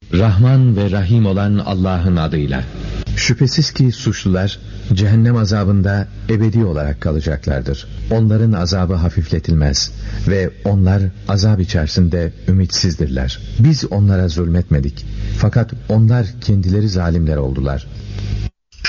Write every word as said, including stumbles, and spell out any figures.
Rahman ve Rahim olan Allah'ın adıyla. Şüphesiz ki suçlular cehennem azabında ebedi olarak kalacaklardır. Onların azabı hafifletilmez ve onlar azap içerisinde ümitsizdirler. Biz onlara zulmetmedik. Fakat onlar kendileri zalimler oldular.